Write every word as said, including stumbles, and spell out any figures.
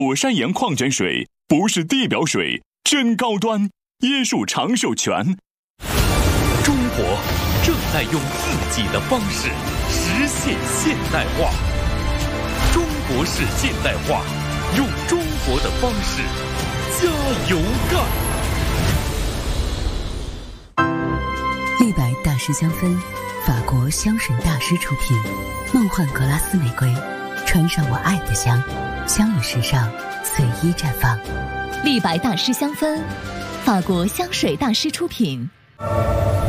火山岩矿泉水不是地表水，真高端，椰树长寿泉。 中国正在用自己的方式实现现代化。中国式现代化，用中国的方式加油干！ 立白大师香氛，法国香水大师出品，梦幻格拉斯玫瑰，穿上我爱的香，香与时尚随意绽放。 立白大师香氛，法国香水大师出品。